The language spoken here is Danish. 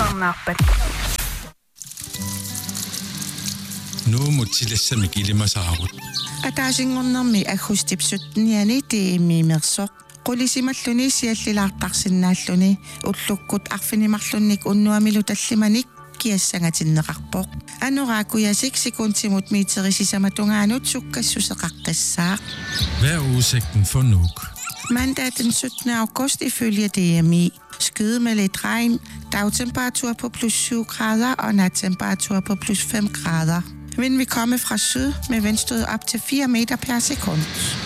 Nu må tillæsse mig gilde mig saarut. Атаасингорнэрми аггустипсуттниани тииммиимерсоқ qulisimalлуни сиаллилаартарсинааллуни уллуккут арфинимарлунник уннуамилу таллиманик киассангатиннеқарпоқ анораакуясик секундтимут миитерисисаматунгаанут суккассусеқаққиссаақ. Hvad er udsigten for Nuuk? Mandag den 17. august ifølge DMI. Skyde med lidt regn, dagtemperatur på plus 7 grader og nattemperatur på plus 5 grader. Vind vil komme fra syd med vindstød op til 4 meter per sekund.